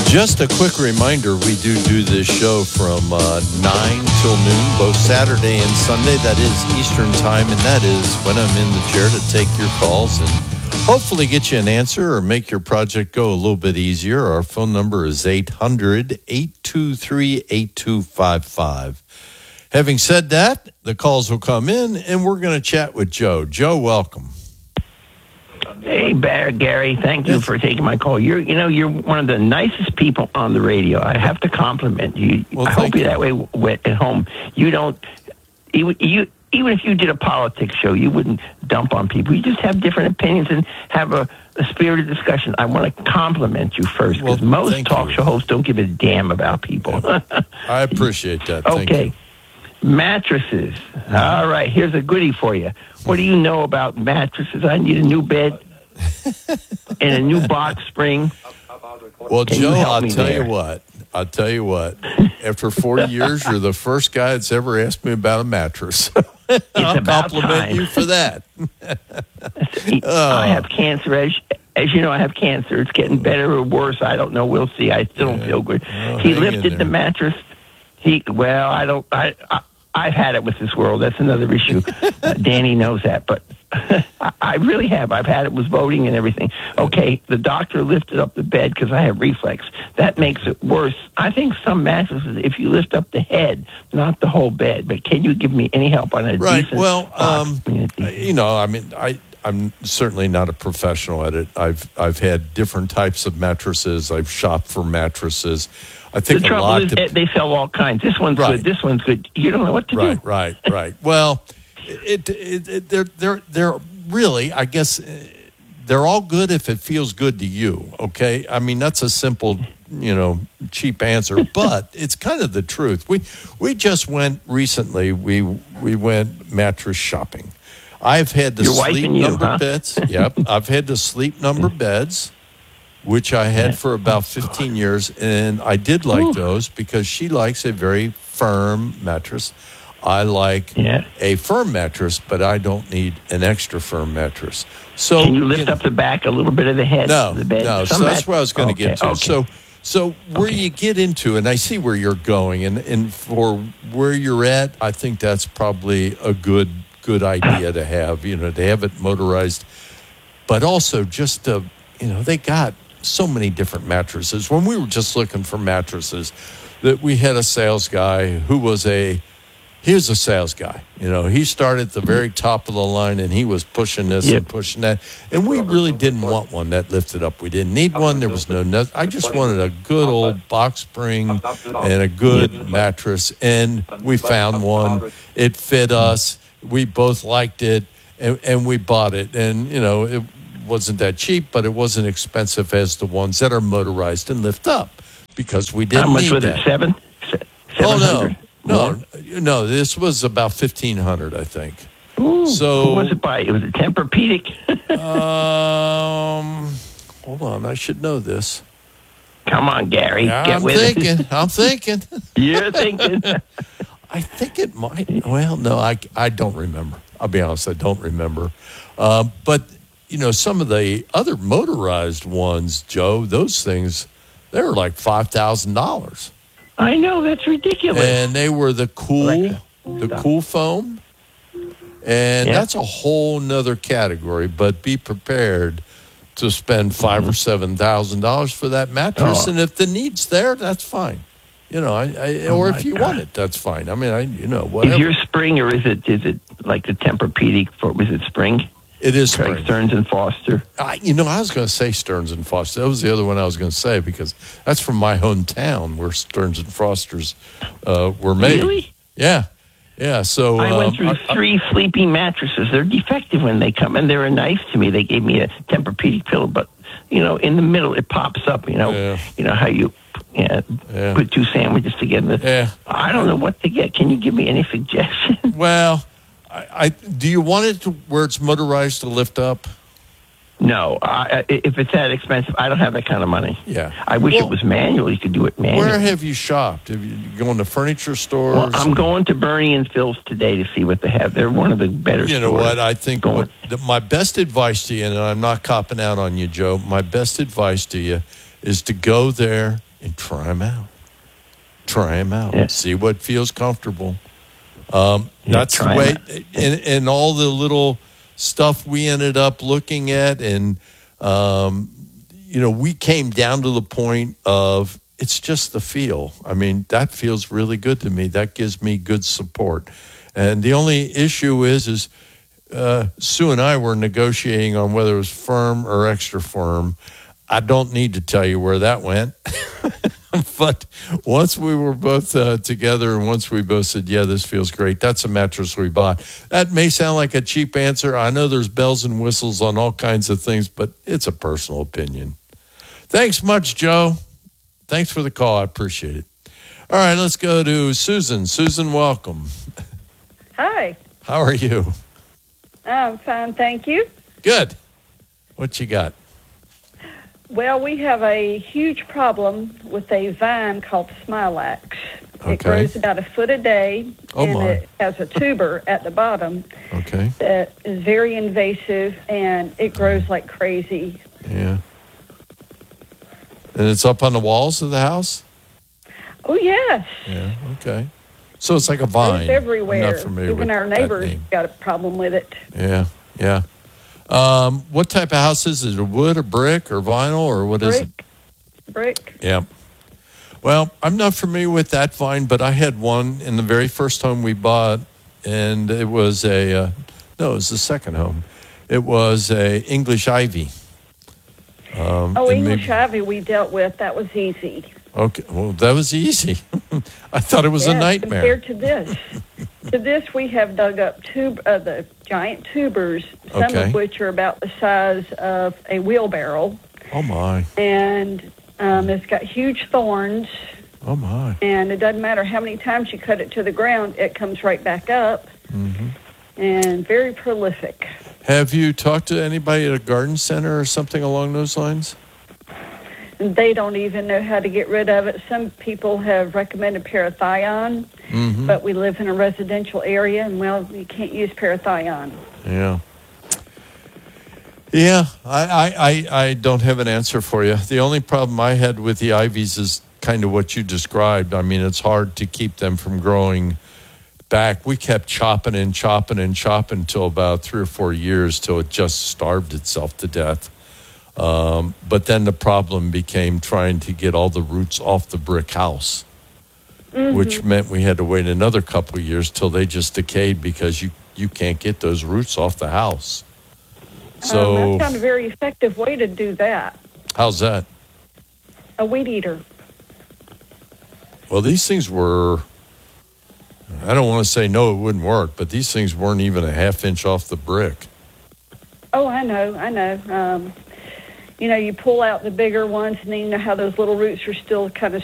Just a quick reminder, we do this show from 9 till noon, both Saturday and Sunday. That is Eastern time, and that is when I'm in the chair to take your calls and hopefully get you an answer or make your project go a little bit easier. Our phone number is 800-823-8255. Having said that, the calls will come in, and we're going to chat with Joe. Joe, welcome. Hey, Gary, thank you for taking my call. You're one of the nicest people on the radio. I have to compliment you. Well, I hope you're that way at home. You don't, even if you did a politics show, you wouldn't dump on people. You just have different opinions and have a spirited discussion. I want to compliment you first, because most talk show hosts don't give a damn about people. Yeah. I appreciate that. Thank okay. you. Mattresses. All right, here's a goodie for you. What do you know about mattresses? I need a new bed and a new box spring. Well, Joe, I'll tell you what. After 40 years, you're the first guy that's ever asked me about a mattress. I'll compliment you for that. I have cancer. As you know, I have cancer. It's getting better or worse. I don't know. We'll see. I still don't feel good. He lifted the mattress. I've had it with this world. That's another issue. Danny knows that, but I really have. I've had it with voting and everything. Okay, the doctor lifted up the bed because I have reflex. That makes it worse. I think some mattresses, if you lift up the head, not the whole bed. But can you give me any help on a decent box? I'm certainly not a professional at it. I've had different types of mattresses. I've shopped for mattresses. I think the trouble is they sell all kinds. This one's good. This one's good. You don't know what to do. Right. Well, they're really, I guess, they're all good if it feels good to you. Okay, I mean that's a simple, cheap answer, but it's kind of the truth. We just went recently. We went mattress shopping. I've had the sleep number beds. Yep, I've had the sleep number beds, which I had for about 15 years, and I did like those because she likes a very firm mattress. I like a firm mattress, but I don't need an extra firm mattress. So can you lift up the back a little bit of the head of the bed? No. So that's where I was going to get to. Okay. So where you get into, and I see where you're going, and for where you're at, I think that's probably a good idea to have, to have it motorized, but also just to, they got so many different mattresses. When we were just looking for mattresses, that we had a sales guy who was a sales guy. He started at the very top of the line, and he was pushing this and pushing that. And we really didn't want one that lifted up. We didn't need one. There was I just wanted a good old box spring and a good mattress. And we found one. It fit us. We both liked it, and we bought it. And, it wasn't that cheap, but it wasn't expensive as the ones that are motorized and lift up because we didn't need that. How much was it, $700? No, this was about $1,500, I think. Ooh, who was it by? It was a Tempur-Pedic? Hold on, I should know this. Come on, Gary, get with it. I'm thinking. You're thinking. I think it might. Well, no, I don't remember. I'll be honest, I don't remember. But, some of the other motorized ones, Joe, those things, they were like $5,000. I know, that's ridiculous. And they were the cool foam. And that's a whole nother category. But be prepared to spend $5,000 or $7,000 for that mattress. And if the need's there, that's fine. Or if you want it, that's fine. I mean, whatever. Is your spring, or is it like the Tempur-Pedic? Was it spring? It is spring. Stearns and Foster. I was going to say Stearns and Foster. That was the other one I was going to say because that's from my hometown where Stearns and Fosters were made. Really? Yeah. So I went through 3 sleeping mattresses. They're defective when they come, and they were nice to me. They gave me a Tempur-Pedic pillow, but in the middle it pops up. You know how you put 2 sandwiches together. I don't know what to get. Can you give me any suggestions? Well, do you want it to where it's motorized to lift up? No, if it's that expensive, I don't have that kind of money. Yeah, I wish it was manual. You could do it manually. Where have you shopped? Have you gone to furniture stores? Well, I'm going to Bernie and Phil's today to see what they have. They're one of the better stores. You know what? I think my best advice to you, and I'm not copping out on you, Joe, my best advice to you is to go there and try them out. Try them out. Yeah. See what feels comfortable. That's the way, and all the little stuff we ended up looking at, and we came down to the point of it's just the feel. I mean, that feels really good to me. That gives me good support. And the only issue is Sue and I were negotiating on whether it was firm or extra firm. I don't need to tell you where that went. But once we were both together and once we both said, yeah, this feels great, that's a mattress we bought. That may sound like a cheap answer. I know there's bells and whistles on all kinds of things, but it's a personal opinion. Thanks much, Joe. Thanks for the call. I appreciate it. All right, let's go to Susan. Susan, welcome. Hi. How are you? I'm fine, thank you. Good. What you got? Well, we have a huge problem with a vine called Smilax. Okay. It grows about a foot a day, it has a tuber at the bottom that is very invasive, and it grows like crazy. Yeah. And it's up on the walls of the house? Oh, yes. Yeah, okay. So it's like a vine. It's everywhere. I'm not familiar Even with our neighbors name. got a problem with it. Yeah. What type of house is it? A wood, a brick, or vinyl, or what is it? Brick. Yeah. Well, I'm not familiar with that vine, but I had one in the very first home we bought, and it was it was the second home. It was a English ivy. English ivy we dealt with. That was easy. Okay, well, that was easy. I thought it was a nightmare. Compared to this, we have dug up the giant tubers, some of which are about the size of a wheelbarrow. Oh, my. And it's got huge thorns. Oh, my. And it doesn't matter how many times you cut it to the ground, it comes right back up. Mm-hmm. And very prolific. Have you talked to anybody at a garden center or something along those lines? They don't even know how to get rid of it. Some people have recommended parathion, but we live in a residential area, and, well, you can't use parathion. Yeah. Yeah, I don't have an answer for you. The only problem I had with the ivies is kind of what you described. I mean, it's hard to keep them from growing back. We kept chopping till about 3 or 4 years till it just starved itself to death. But then the problem became trying to get all the roots off the brick house, which meant we had to wait another couple of years till they just decayed because you can't get those roots off the house. So I found a very effective way to do that. How's that? A weed eater. Well, these things were, I don't want to say no, it wouldn't work, but these things weren't even a half inch off the brick. Oh, I know. You pull out the bigger ones, and then you know how those little roots are still kind of